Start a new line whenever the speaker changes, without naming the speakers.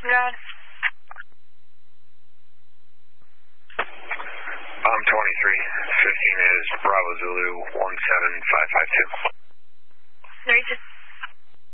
Good.
23. 15 is Bravo Zulu 17552.
32.